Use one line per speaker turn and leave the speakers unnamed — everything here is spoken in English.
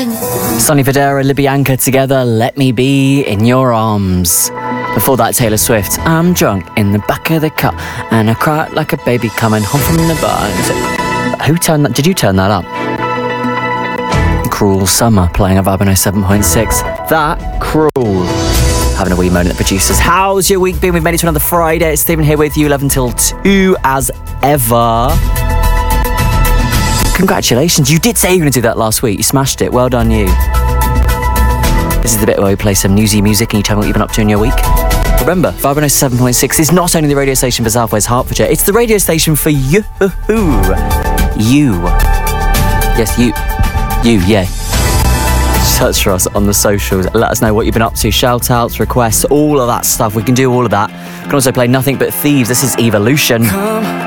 Sonny Fodera, Libyanka together, Let Me Be in Your Arms. Before that, Taylor Swift, I'm drunk in the back of the car and I cried like a baby coming home from the bar. Who turned that? Did you turn that up? Cruel Summer playing a Vibe 107.6. That cruel. Having a wee moan at the producers. How's your week been? We've made it to another Friday. It's Stephen here with you, 11 till 2 as ever. Congratulations. You did say you were going to do that last week. You smashed it. Well done, you. This is the bit where we play some newsy music and you tell me what you've been up to in your week. Remember, Vibe 107.6 is not only the radio station for South West Hertfordshire, it's the radio station for you. You. Yes, you. You, yeah. Search for us on the socials. Let us know what you've been up to. Shout outs, requests, all of that stuff. We can do all of that. We can also play Nothing But Thieves. This is Evolution.